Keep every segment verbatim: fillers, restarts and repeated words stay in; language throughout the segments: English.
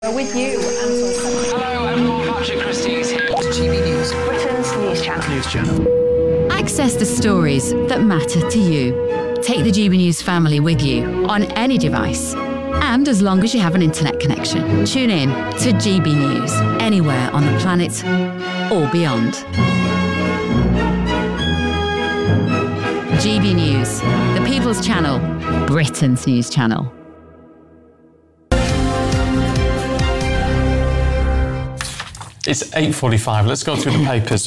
With you, Hello everyone, Patrick Christie's here to G B News, Britain's news channel. News channel. Access the stories that matter to you. Take the G B News family with you on any device. And as long as you have an internet connection, tune in to G B News anywhere on the planet or beyond. G B News, the People's Channel, Britain's news channel. It's eight forty-five. Let's go through the papers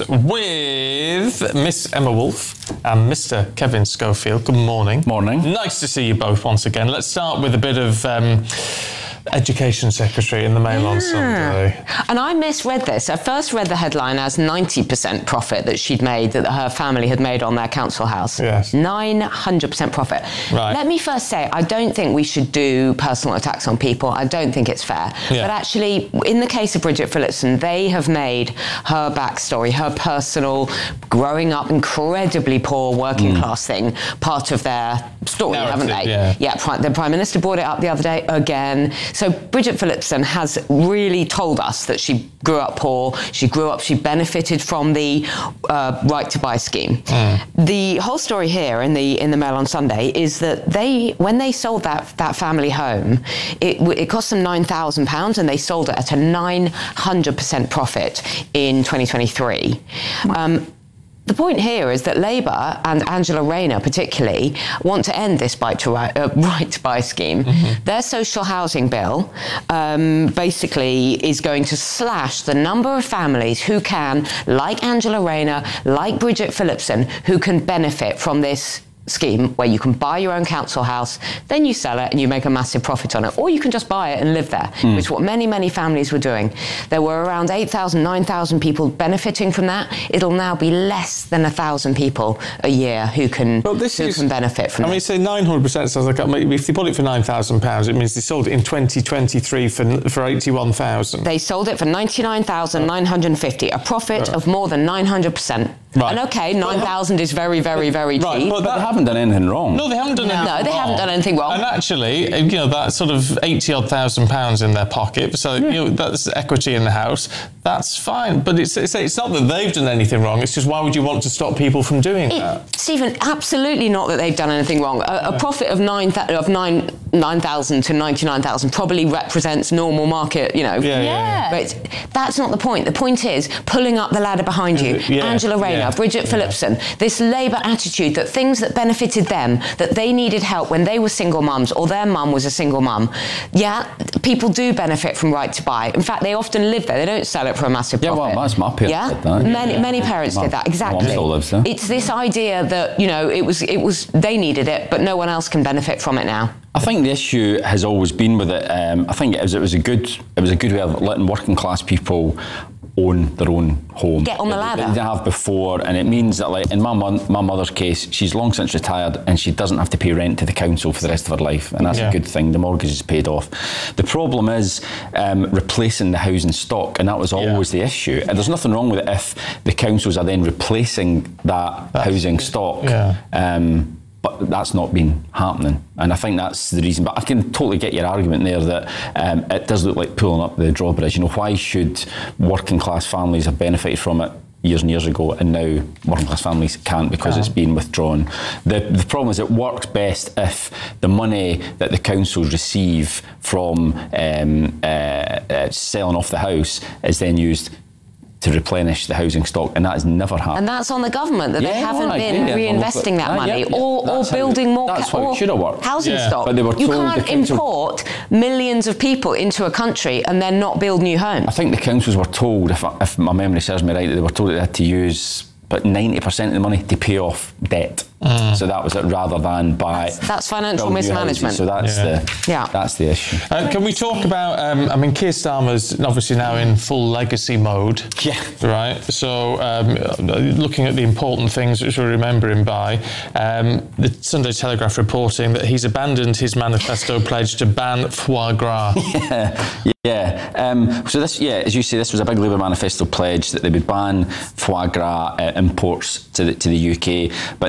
with Miss Emma Wolfe and Mister Kevin Schofield. Good morning. Morning. Nice to see you both once again. Let's start with a bit of um, Education Secretary in the Mail yeah. on Sunday. And I misread this. I first read the headline as ninety percent profit that she'd made, that her family had made on their council house. Yes. nine hundred percent profit. Right. Let me first say, I don't think we should do personal attacks on people. I don't think it's fair. Yeah. But actually, in the case of Bridget Phillipson, they have made her backstory, her personal, growing up incredibly poor working mm. class thing, part of their story, Narrative, haven't they? Yeah. Yeah, the Prime Minister brought it up the other day again. So Bridget Phillipson has really told us that she grew up poor, she grew up, she benefited from the uh, right to buy scheme. Mm. The whole story here in the in the Mail on Sunday is that they, when they sold that that family home, it, it cost them nine thousand pounds and they sold it at a nine hundred percent profit in twenty twenty-three. Wow. Um, The point here is that Labour and Angela Rayner particularly want to end this right to, right, uh, right to buy scheme. Mm-hmm. Their social housing bill um, basically is going to slash the number of families who can, like Angela Rayner, like Bridget Phillipson, who can benefit from this scheme where you can buy your own council house, then you sell it and you make a massive profit on it, or you can just buy it and live there, mm. which is what many, many families were doing. There were around eight thousand, nine thousand people benefiting from that. It'll now be less than one thousand people a year who can, well, this who is, can benefit from I it. mean, say nine hundred percent sounds like, if they bought it for nine thousand pounds, it means they sold it in twenty twenty-three for, for eighty-one thousand. They sold it for ninety-nine thousand nine hundred fifty, a profit right. of more than nine hundred percent. Right. And okay, nine thousand is very, very, very cheap. Right, but, but they haven't done anything wrong. No, they haven't done no. anything wrong. No, they wrong. haven't done anything wrong. And actually, you know, that sort of eighty odd thousand pounds in their pocket, so yeah. you know, that's equity in the house, that's fine. But it's, it's it's not that they've done anything wrong, it's just why would you want to stop people from doing it, that? Stephen, absolutely not that they've done anything wrong. A, yeah. a profit of nine of nine nine thousand to ninety nine thousand probably represents normal market, you know. Yeah, yeah, yeah. But that's not the point. The point is pulling up the ladder behind you. Yeah, Angela Rayner, yeah, Bridget yeah. Phillipson, this Labour attitude that things that benefited them, that they needed help when they were single mums or their mum was a single mum. Yeah, people do benefit from right to buy. In fact, they often live there. They don't sell it for a massive yeah, profit. Yeah, well, that's my parents yeah? did that. Many, yeah. many parents my, did that, exactly. My mum still lives there. It's this idea that, you know, it was, it was, they needed it, but no one else can benefit from it now. I think the issue has always been with it. Um, I think it was, it was a good, it was a good way of letting working class people own their own home. Get on the ladder. They didn't have before, and it means that, like in my mon- my mother's case, she's long since retired, and she doesn't have to pay rent to the council for the rest of her life, and that's yeah. a good thing. The mortgage is paid off. The problem is um, replacing the housing stock, and that was always yeah. the issue. And there's nothing wrong with it if the councils are then replacing that that's, housing stock. Yeah. Um, But that's not been happening, and I think that's the reason. But I can totally get your argument there that um, it does look like pulling up the drawbridge. You know, why should working class families have benefited from it years and years ago, and now working class families can't because yeah. it's been withdrawn? The the problem is it works best if the money that the councils receive from um, uh, uh, selling off the house is then used to replenish the housing stock, and that has never happened. And that's on the government, that yeah, they haven't right, been yeah, reinvesting that uh, money yeah, yeah. or, or building it, more that's ca- how it should have worked. housing yeah. stock. But they were you told can't the council, import millions of people into a country and then not build new homes. I think the councils were told, if, if my memory serves me right, that they were told that they had to use but ninety percent of the money to pay off debt. Mm. So that was it, rather than buy. That's, that's financial mismanagement. So that's yeah. the yeah. that's the issue. Uh, can we talk about? Um, I mean, Keir Starmer's obviously now in full legacy mode. Yeah. Right. So um, looking at the important things which we remember him by, um, the Sunday Telegraph reporting that he's abandoned his manifesto pledge to ban foie gras. Yeah. Yeah, um, so this, yeah, as you say, this was a big Labour manifesto pledge that they would ban foie gras uh, imports to the, to the U K, but now they're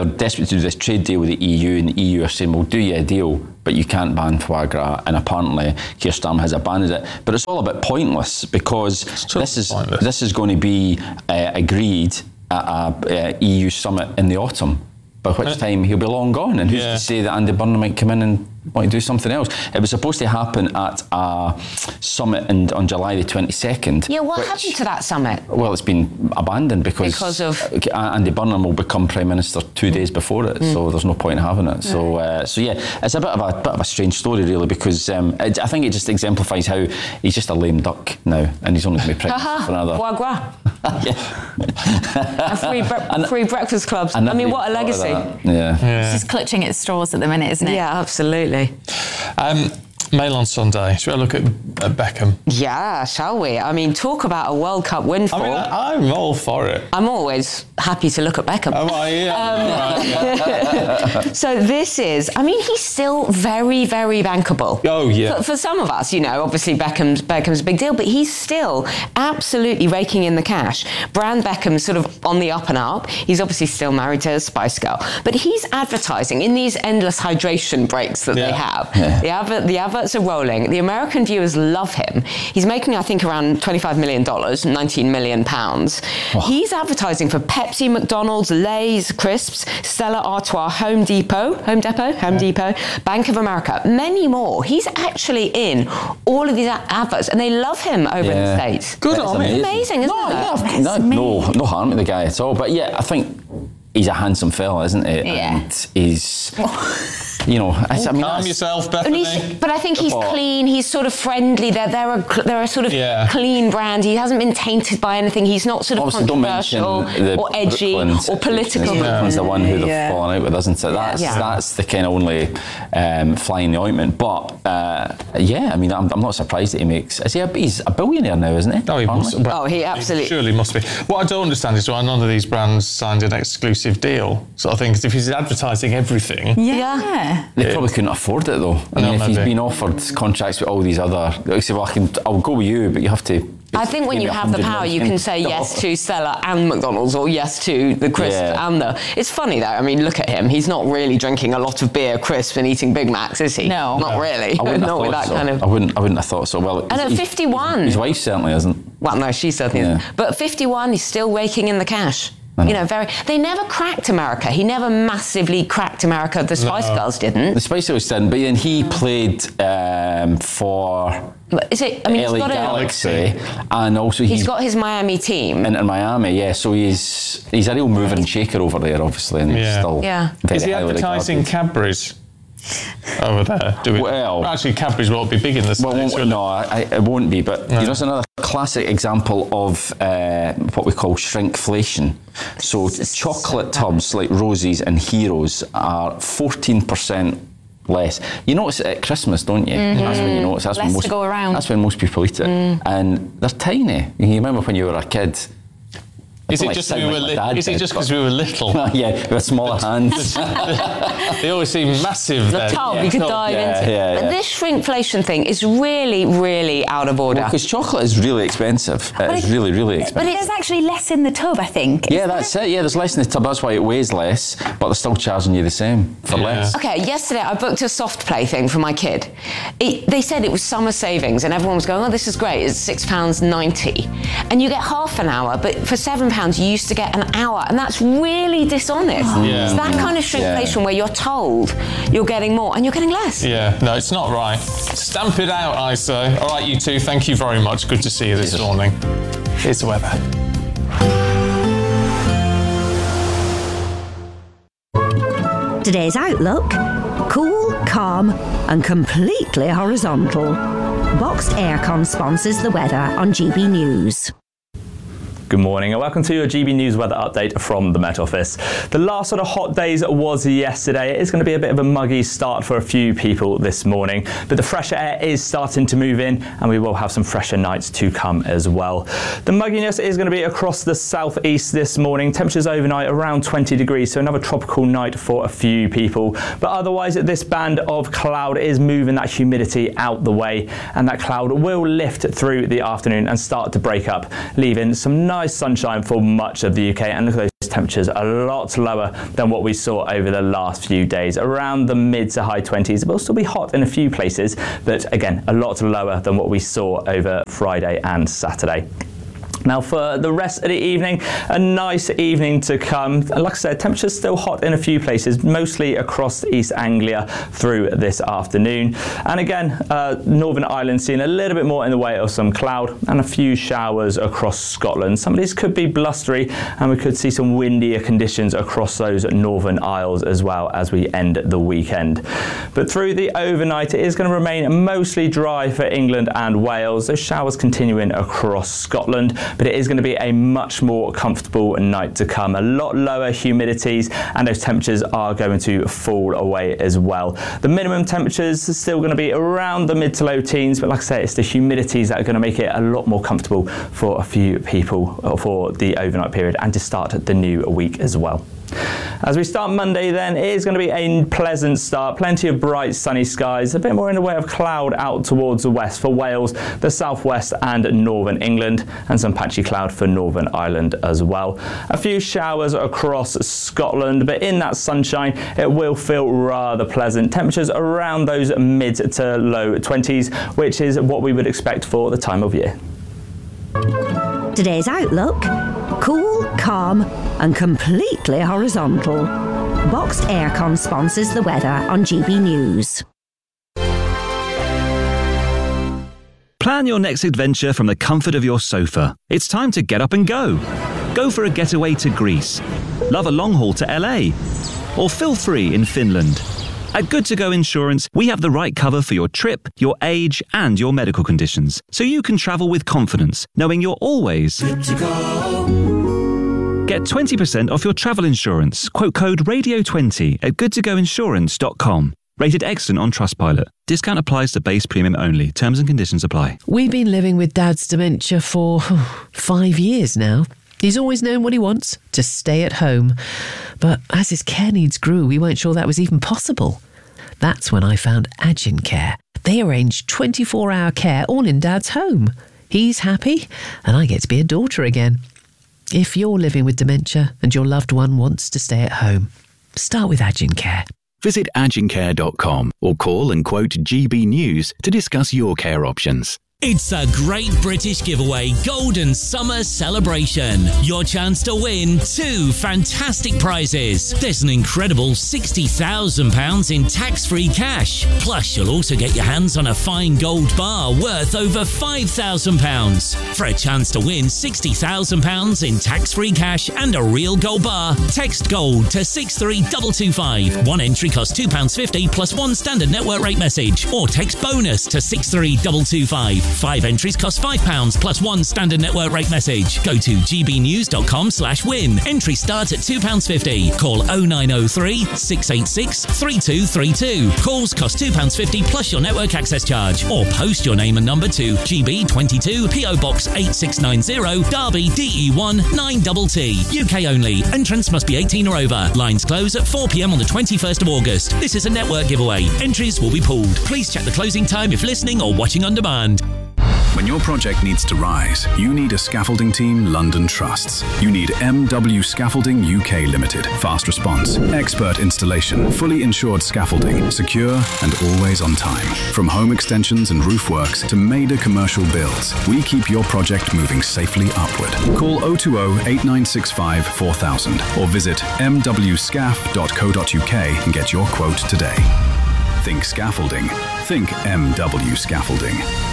desperate to do this trade deal with the E U, and the E U are saying, we'll do you a deal, but you can't ban foie gras, and apparently Keir Starmer has abandoned it. But it's all a bit pointless, because this is pointless. this is going to be uh, agreed at a uh, E U summit in the autumn, by which time he'll be long gone, and who's Yeah. to say that Andy Burnham might come in and want to do something else. It was supposed to happen at a summit in, on July the twenty-second. Yeah, what which- happened to that summit? Well, it's been abandoned because, Because of- Andy Burnham will become Prime Minister two days before it, so there's no point in having it. So, uh, so yeah, it's a bit of a bit of a strange story, really, because um, it, I think it just exemplifies how he's just a lame duck now, and he's only going to be Prime Minister for another. Foie gras. yeah. And free, bre- free breakfast clubs. I, never mean, even what a thought of legacy. that. Yeah. It's just clutching at straws at the minute, isn't it? Yeah, absolutely. Um, Mail on Sunday. Should we look at, at Beckham? Yeah, shall we? I mean, talk about a World Cup windfall. I mean, I, I'm all for it. I'm always happy to look at Beckham. Oh, I, yeah. Right, yeah. So this is, I mean, he's still very, very bankable. Oh, yeah. For, for some of us, you know, obviously Beckham's, Beckham's a big deal, but he's still absolutely raking in the cash. Brand Beckham's sort of on the up and up. He's obviously still married to a Spice Girl, but he's advertising in these endless hydration breaks that Yeah. they have. Yeah. The, advert, the adverts are rolling. The American viewers love him. He's making, I think, around twenty-five million dollars, nineteen million pounds. He's advertising for Pepsi, McDonald's, Lay's, Crisps, Stella Artois, Home Depot, Home Depot, Home Yeah. Depot, Bank of America, many more. He's actually in all of these a- adverts, and they love him over in the Yeah. States. Good It's on him. It's amazing, isn't no, it? yeah, of- That's no, no, no harm to the guy at all. But yeah, I think he's a handsome fella, isn't he? Yeah. And he's, you know, I, I mean, Calm that's- yourself, And Bethany. he's, but I think he's What? clean. He's sort of friendly. They're they're a cl- they're a sort of Yeah. clean brand. He hasn't been tainted by anything. He's not sort of Obviously, don't mention controversial the or edgy Brooklyn or situation. political. Brooklyn's the one who they've Yeah. fallen out with, isn't it? That's Yeah. that's the kind of only um, fly in the ointment. But uh, yeah, I mean, I'm, I'm not surprised that he makes. Is he? A, he's a billionaire now, isn't he? Oh, he must, well, Oh, he absolutely- surely must be. What I don't understand is why none of these brands signed an exclusive deal, sort of thing. Because if he's advertising everything, Yeah. They probably couldn't afford it though. I No, mean, if he's maybe. been offered contracts with all these other, they say, well, I can, I'll go with you, but you have to. I think when give you me have the one hundred power, you million can say yes dollars. to Stella and McDonald's, or yes to the crisps Yeah. and the. It's funny though. I mean, look at him. He's not really drinking a lot of beer, crisps, and eating Big Macs, is he? No. not No. really. I wouldn't have not with thought that so. kind of. I wouldn't. I wouldn't have thought so. Well, And at he's- fifty-one. his wife certainly isn't. Well, no, she certainly Yeah. isn't. But fifty-one, he's still raking in the cash. I know. You know, very. They never cracked America. He never massively cracked America. The Spice Girls didn't. The Spice Girls didn't, but then he played um, for But is it? I mean, L A he's got a. Galaxy, and also he's, He's got his Miami team. in, in Miami. Yeah, so he's he's a real mover and shaker over there, obviously, and he's Yeah. still Yeah. very is he highly advertising regarded. Cadbury's over there? Do we? Well- actually, Cadbury's won't be big in this. Well, it won't- no, I, it won't be. But you know, it's another classic example of uh, what we call shrinkflation. So chocolate tubs like Rosie's and Heroes are fourteen percent less. You notice it at Christmas, don't you? That's when you notice. That's when Less most, to go around. That's when most people eat it, and they're tiny. You remember when you were a kid? Is Like it just sound we were? like Li- my dad is it did, just because but- we were little? Yeah, with smaller hands. They always seem massive. The then. tub Yeah. you could No, dive yeah, into. yeah, But yeah. this shrinkflation thing is really, really out of order. Because chocolate is really expensive. It is really, really expensive. But there's actually less in the tub, I think. Yeah, that's it. Yeah, there's less in the tub. That's why it weighs less, but they're still charging you the same for Yeah. less. Okay, yesterday I booked a soft play thing for my kid. It, they said it was summer savings, and everyone was going, "Oh, this is great! It's six pounds ninety, and you get half an hour. But for seven pounds, you used to get an hour, and that's really dishonest. Yeah. It's that kind of shrinkflation Yeah. where you're told you're getting more and you're getting less. Yeah, no, it's not right. Stamp it out, I say. All right, you two, thank you very much. Good to see you this morning. Here's the weather. Today's outlook: cool, calm, and completely horizontal. Boxed Aircon sponsors the weather on G B News. Good morning and welcome to your G B News weather update from the Met Office. The last sort of hot days was yesterday. It is going to be a bit of a muggy start for a few people this morning, but the fresher air is starting to move in and we will have some fresher nights to come as well. The mugginess is going to be across the southeast this morning. Temperatures overnight around twenty degrees, so another tropical night for a few people. But otherwise, this band of cloud is moving that humidity out the way, and that cloud will lift through the afternoon and start to break up, leaving some nice sunshine for much of the U K. And look at those temperatures a lot lower than what we saw over the last few days, around the mid to high twenties. It will still be hot in a few places, but again, a lot lower than what we saw over Friday and Saturday. Now for the rest of the evening, a nice evening to come. Like I said, temperatures still hot in a few places, mostly across East Anglia through this afternoon. And again, uh, Northern Ireland seeing a little bit more in the way of some cloud and a few showers across Scotland. Some of these could be blustery and we could see some windier conditions across those Northern Isles as well as we end the weekend. But through the overnight, it is going to remain mostly dry for England and Wales. Those showers continuing across Scotland, but it is going to be a much more comfortable night to come. A lot lower humidities and those temperatures are going to fall away as well. The minimum temperatures are still going to be around the mid to low teens, but like I say, it's the humidities that are going to make it a lot more comfortable for a few people for the overnight period and to start the new week as well. As we start Monday then, it is going to be a pleasant start, plenty of bright sunny skies, a bit more in the way of cloud out towards the west for Wales, the southwest and northern England, and some patchy cloud for Northern Ireland as well. A few showers across Scotland, but in that sunshine it will feel rather pleasant. Temperatures around those mid to low twenties, which is what we would expect for the time of year. Today's outlook: cool, calm and completely horizontal. Boxed Aircon sponsors the weather on G B News. Plan your next adventure from the comfort of your sofa. It's time to get up and go. Go for a getaway to Greece. Love a long haul to L A. Or feel free in Finland. At Good to Go Insurance, we have the right cover for your trip, your age, and your medical conditions, so you can travel with confidence, knowing you're always good to go. Get twenty percent off your travel insurance. Quote code radio twenty at good to go insurance dot com. Rated excellent on Trustpilot. Discount applies to base premium only. Terms and conditions apply. We've been living with Dad's dementia for five years now. He's always known what he wants, to stay at home. But as his care needs grew, we weren't sure that was even possible. That's when I found Agin Care. They arrange twenty-four hour care all in Dad's home. He's happy, and I get to be a daughter again. If you're living with dementia and your loved one wants to stay at home, start with Agin Care. Visit agin care dot com or call and quote G B News to discuss your care options. It's a Great British Giveaway Golden Summer Celebration. Your chance to win two fantastic prizes. There's an incredible sixty thousand pounds in tax-free cash. Plus, you'll also get your hands on a fine gold bar worth over five thousand pounds. For a chance to win sixty thousand pounds in tax-free cash and a real gold bar, text GOLD to six three two two five. One entry costs two pounds fifty plus one standard network rate message. Or text BONUS to six three two two five. Five entries cost five pounds plus one standard network rate message. Go to g b news dot com slash win. Entry starts at two pounds fifty. Call oh nine oh three, six eight six, three two three two. Calls cost two pounds fifty plus your network access charge. Or post your name and number to G B twenty-two, P O Box eight six nine zero, Derby, D E one nine T T. U K only. Entrance must be eighteen or over. Lines close at four p m on the twenty-first of August. This is a network giveaway. Entries will be pooled. Please check the closing time if listening or watching on demand. When your project needs to rise, you need a scaffolding team London trusts. You need M W Scaffolding U K Limited. Fast response, expert installation, fully insured scaffolding, secure and always on time. From home extensions and roof works to major commercial builds, we keep your project moving safely upward. Call oh two oh, eight nine six five, four thousand or visit m w scaff dot co dot u k and get your quote today. Think scaffolding. Think M W Scaffolding.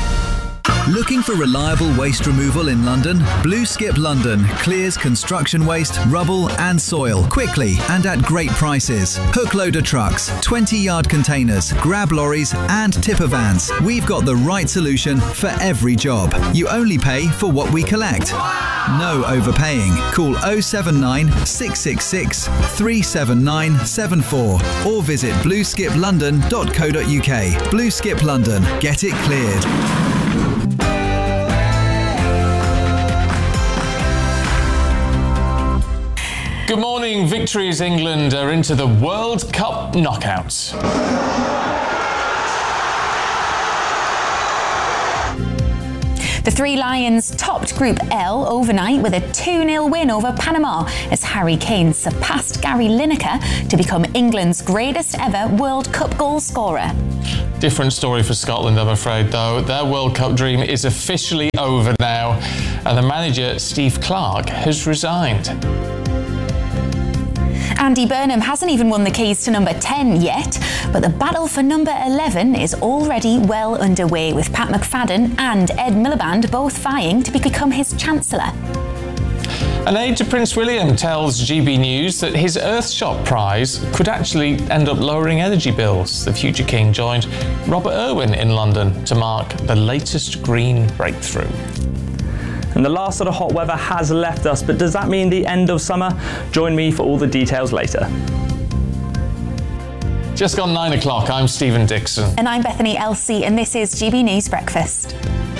Looking for reliable waste removal in London? Blue Skip London clears construction waste, rubble and soil quickly and at great prices. Hook loader trucks, twenty yard containers, grab lorries and tipper vans. We've got the right solution for every job. You only pay for what we collect. No overpaying. Call oh seven nine, six six six, three seven nine seven four or visit blue skip london dot co dot u k. Blue Skip London. Get it cleared. Good morning. Victories England are into the World Cup knockouts. The Three Lions topped Group L overnight with a two nil win over Panama as Harry Kane surpassed Gary Lineker to become England's greatest ever World Cup goal scorer. Different story for Scotland, I'm afraid, though. Their World Cup dream is officially over now, and the manager, Steve Clarke, has resigned. Andy Burnham hasn't even won the keys to number ten yet, but the battle for number eleven is already well underway, with Pat McFadden and Ed Miliband both vying to become his Chancellor. An aide to Prince William tells G B News that his Earthshot prize could actually end up lowering energy bills. The future king joined Robert Irwin in London to mark the latest green breakthrough. And the last of the hot weather has left us, but does that mean the end of summer? Join me for all the details later. Just gone nine o'clock, I'm Stephen Dixon. And I'm Bethany Elsey, and this is G B News Breakfast.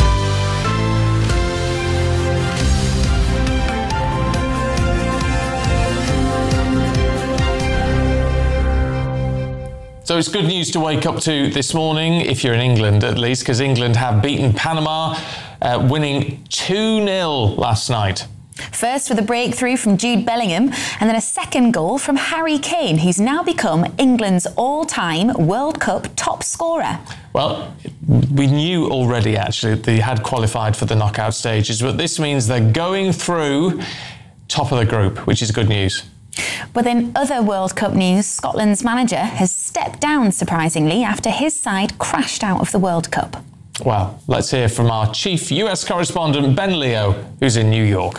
So it's good news to wake up to this morning, if you're in England at least, because England have beaten Panama, uh, winning two nil last night. First with a breakthrough from Jude Bellingham, and then a second goal from Harry Kane, who's now become England's all-time World Cup top scorer. Well, we knew already, actually, that they had qualified for the knockout stages, but this means they're going through top of the group, which is good news. But in other World Cup news, Scotland's manager has stepped down, surprisingly, after his side crashed out of the World Cup. Well, let's hear from our chief U S correspondent, Ben Leo, who's in New York.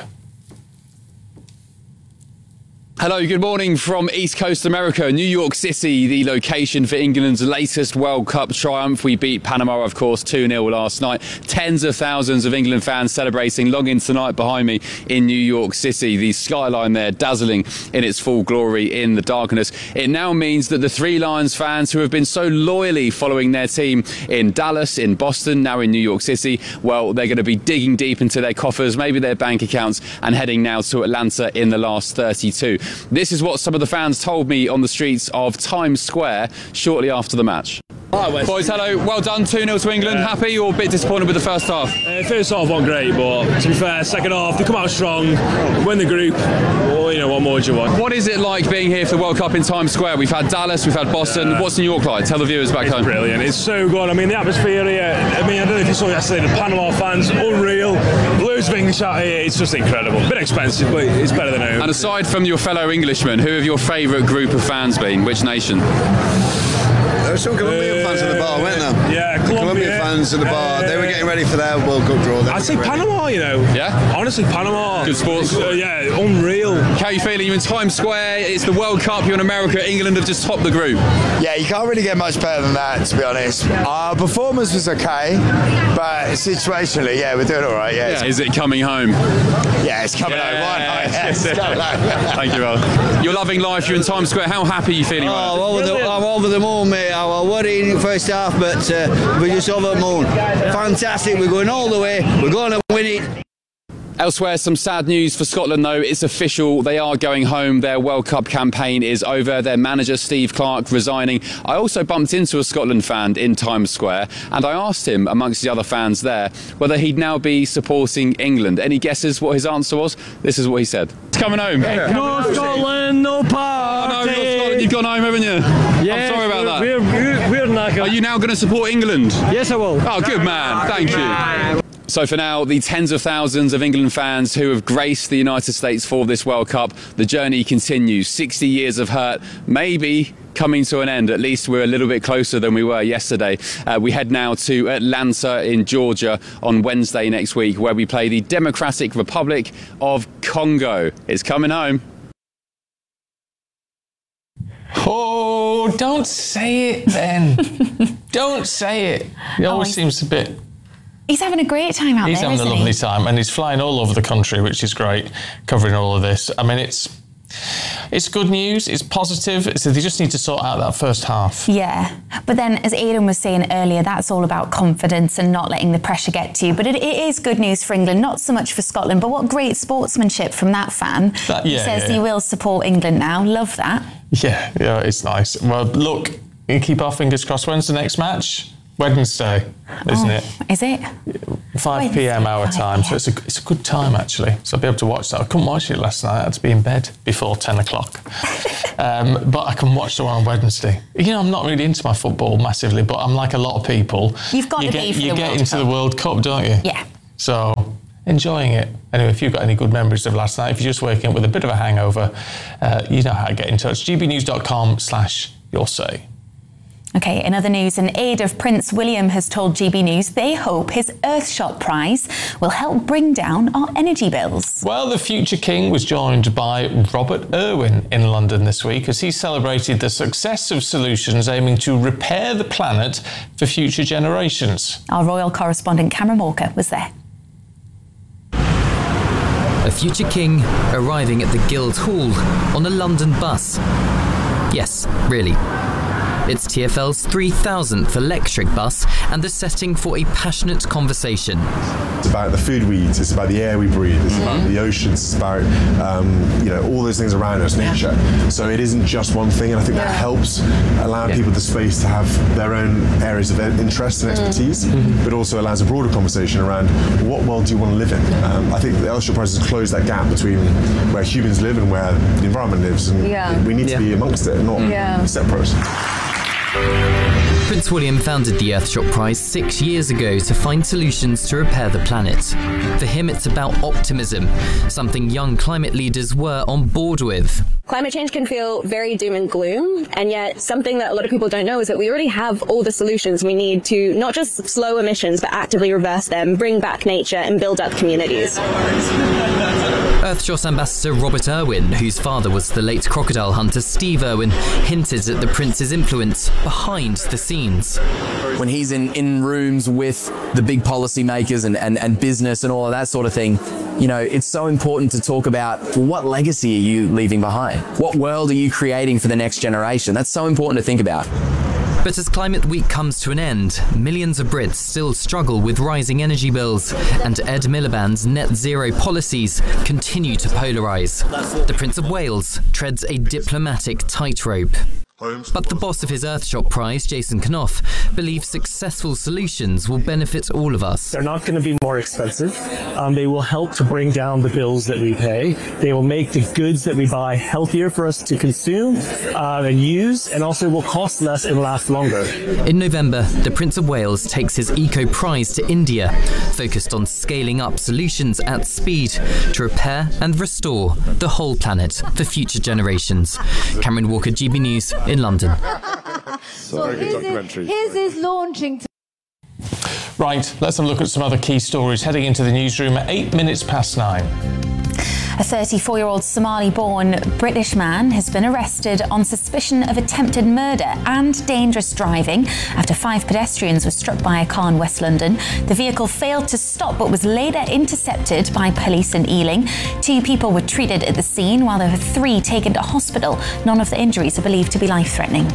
Hello, good morning from East Coast America. New York City, the location for England's latest World Cup triumph. We beat Panama, of course, two nil last night. Tens of thousands of England fans celebrating long into tonight behind me in New York City. The skyline there dazzling in its full glory in the darkness. It now means that the Three Lions fans who have been so loyally following their team in Dallas, in Boston, now in New York City, well, they're going to be digging deep into their coffers, maybe their bank accounts, and heading now to Atlanta in the last thirty-two. This is what some of the fans told me on the streets of Times Square shortly after the match. Hi, Wes. Boys, hello. Well done, two nil to England. Yeah. Happy or a bit disappointed with the first half? Uh, first half wasn't great, but to be fair, second half, they come out strong, win the group. Well, you know, what more do you want? What is it like being here for the World Cup in Times Square? We've had Dallas, we've had Boston. Yeah. What's New York like? Tell the viewers back it's home. Brilliant. It's so good. I mean, the atmosphere here, I mean, I don't know if you saw yesterday, the Panama fans, unreal. Loads of English out here. It's just incredible. A bit expensive, but it's better than home. And aside from your fellow Englishmen, who have your favourite group of fans been? Which nation? There were some Colombian uh, fans in the bar, weren't there? Yeah, Colombia. Colombian fans in the bar. Uh, they were getting ready for their World Cup draw. I'd say Panama, you know. Yeah? Honestly, Panama. Good sports. Uh, yeah, unreal. How are you feeling? You're in Times Square, it's the World Cup, you're in America, England have just topped the group. Yeah, you can't really get much better than that, to be honest. Our performance was okay, but situationally, yeah, we're doing all right, yeah. yeah. Is it coming home? Yeah, it's coming yeah. home. Why not? Yeah, it's coming home. Thank you, Al. You're loving life, you're in Times Square. How happy are you feeling? Oh, right I'm over, the, I'm over the moon, mate. I was worried in the first half, but uh, we're just over the moon. Fantastic, we're going all the way, we're going to win it. Elsewhere, some sad news for Scotland, though. It's official. They are going home. Their World Cup campaign is over. Their manager, Steve Clarke, resigning. I also bumped into a Scotland fan in Times Square, and I asked him, amongst the other fans there, whether he'd now be supporting England. Any guesses what his answer was? This is what he said. It's coming home. Yeah. No Scotland, no party. Oh, no, you've, Scotland, you've gone home, haven't you? Yes, I'm sorry about that. We're, we're, we're not Are you now going to support England? Yes, I will. Oh, good man. Thank you. So for now, the tens of thousands of England fans who have graced the United States for this World Cup, the journey continues. sixty years of hurt, maybe coming to an end. At least we're a little bit closer than we were yesterday. Uh, we head now to Atlanta in Georgia on Wednesday next week, where we play the Democratic Republic of Congo. It's coming home. Oh, don't say it then. Don't say it. It always oh, seems a bit... He's having a great time out he's there, having a lovely he? time, and he's flying all over the country, which is great, covering all of this. I mean, it's it's good news, it's positive, so they just need to sort out that first half. Yeah, but then, as Aidan was saying earlier, that's all about confidence and not letting the pressure get to you. But it, it is good news for England, not so much for Scotland, but what great sportsmanship from that fan. That, yeah, he says yeah, yeah. he will support England now. Love that. Yeah, yeah, it's nice. Well, look, we keep our fingers crossed. When's the next match? Wednesday, isn't oh, it? Is it? five p.m. our time, so it's a, it's a good time actually. So I'll be able to watch that. I couldn't watch it last night. I had to be in bed before ten o'clock. um, but I can watch the one on Wednesday. You know, I'm not really into my football massively, but I'm like a lot of people. You've got you to get, be for You the get World into Cup. the World Cup, don't you? Yeah. So enjoying it. Anyway, if you've got any good memories of last night, if you're just waking up with a bit of a hangover, uh, you know how to get in touch. gbnews.com slash your say. OK, in other news, an aide of Prince William has told G B News they hope his Earthshot Prize will help bring down our energy bills. Well, the future king was joined by Robert Irwin in London this week as he celebrated the success of solutions aiming to repair the planet for future generations. Our royal correspondent Cameron Walker was there. A future king arriving at the Guildhall on a London bus. Yes, really. It's T F L's three thousandth electric bus and the setting for a passionate conversation. It's about the food we eat, it's about the air we breathe, it's about the oceans, it's about um, you know, all those things around us, nature. So it isn't just one thing, and I think that helps allow people the space to have their own areas of interest and expertise, mm-hmm. but also allows a broader conversation around what world do you want to live in. Um, I think the Earthshot Prize has closed that gap between where humans live and where the environment lives, and Yeah. we need to Yeah. be amongst it, not Yeah. separate. Prince William founded the Earthshot Prize six years ago to find solutions to repair the planet. For him, it's about optimism, something young climate leaders were on board with. Climate change can feel very doom and gloom, and yet something that a lot of people don't know is that we already have all the solutions we need to not just slow emissions, but actively reverse them, bring back nature, and build up communities. Earthshot ambassador Robert Irwin, whose father was the late crocodile hunter Steve Irwin, hinted at the prince's influence behind the scenes. When he's in, in rooms with the big policymakers and, and, and business and all of that sort of thing, you know, it's so important to talk about, well, what legacy are you leaving behind? What world are you creating for the next generation? That's so important to think about. But as Climate Week comes to an end, millions of Brits still struggle with rising energy bills, and Ed Miliband's net zero policies continue to polarise. The Prince of Wales treads a diplomatic tightrope. But the boss of his Earthshot Prize, Jason Knopf, believes successful solutions will benefit all of us. They're not going to be more expensive. Um, they will help to bring down the bills that we pay. They will make the goods that we buy healthier for us to consume uh, and use, and also will cost less and last longer. In November, the Prince of Wales takes his Eco Prize to India, focused on scaling up solutions at speed to repair and restore the whole planet for future generations. Cameron Walker, G B News in London. So very good documentary. His is launching. To- Right, let's have a look at some other key stories heading into the newsroom at eight minutes past nine. A thirty-four-year-old Somali-born British man has been arrested on suspicion of attempted murder and dangerous driving after five pedestrians were struck by a car in West London. The vehicle failed to stop but was later intercepted by police in Ealing. Two people were treated at the scene while there were three taken to hospital. None of the injuries are believed to be life-threatening.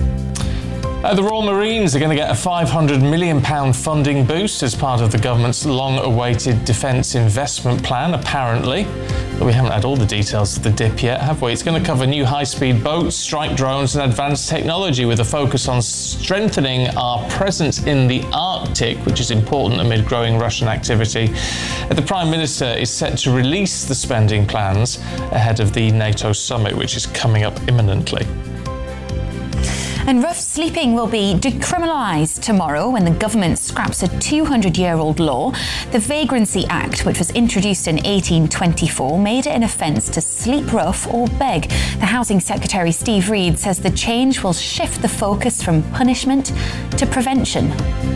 Uh, the Royal Marines are going to get a five hundred million pounds funding boost as part of the government's long-awaited defence investment plan, apparently. But we haven't had all the details of the dip yet, have we? It's going to cover new high-speed boats, strike drones and advanced technology with a focus on strengthening our presence in the Arctic, which is important amid growing Russian activity. Uh, the Prime Minister is set to release the spending plans ahead of the NATO summit, which is coming up imminently. And rough sleeping will be decriminalised tomorrow when the government scraps a two hundred year old law. The Vagrancy Act, which was introduced in eighteen twenty-four, made it an offence to sleep rough or beg. The Housing Secretary Steve Reed says the change will shift the focus from punishment to prevention.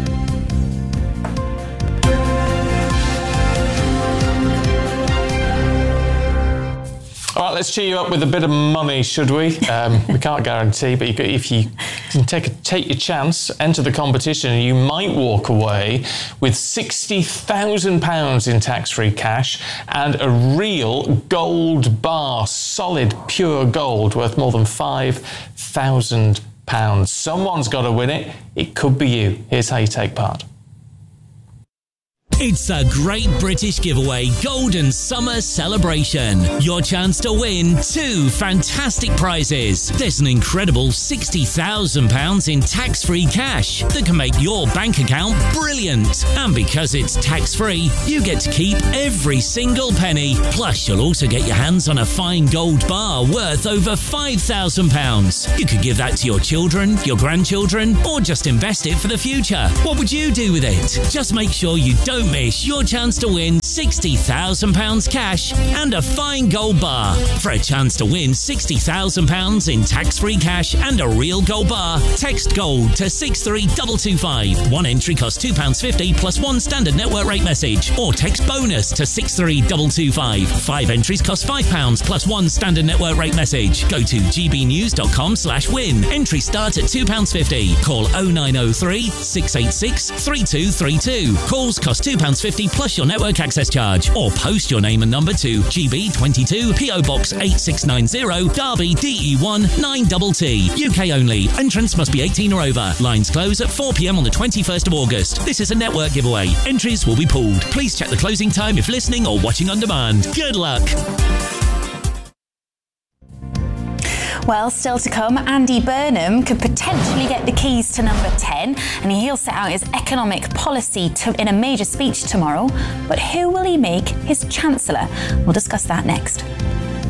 All right, let's cheer you up with a bit of money, should we? Um, we can't guarantee, but you could, if you can take, a, take your chance, enter the competition, you might walk away with sixty thousand pounds in tax-free cash and a real gold bar, solid, pure gold, worth more than five thousand pounds. Someone's got to win it. It could be you. Here's how you take part. It's the Great British Giveaway Golden Summer Celebration. Your chance to win two fantastic prizes. There's an incredible sixty thousand pounds in tax-free cash that can make your bank account brilliant. And because it's tax-free, you get to keep every single penny. Plus, you'll also get your hands on a fine gold bar worth over five thousand pounds. You could give that to your children, your grandchildren, or just invest it for the future. What would you do with it? Just make sure you don't miss your chance to win sixty thousand pounds cash and a fine gold bar. For a chance to win sixty thousand pounds in tax-free cash and a real gold bar, text GOLD to six three two two five. One entry costs two pounds fifty plus one standard network rate message, or text BONUS to six three two two five. Five entries cost five pounds plus one standard network rate message. Go to gbnews.com slash win. Entry start at two pounds fifty. Call oh nine oh three, six eight six, three two three two. Calls cost two pounds fifty plus your network access charge, or post your name and number to G B twenty-two P O Box eight six nine zero, Derby D E one nine T T. U K only. Entrance must be eighteen or over. Lines close at four p m on the twenty-first of August. This is a network giveaway. Entries will be pooled. Please check the closing time if listening or watching on demand. Good luck. Well, still to come, Andy Burnham could potentially get the keys to number ten, and he'll set out his economic policy to, in a major speech tomorrow. But who will he make his Chancellor? We'll discuss that next.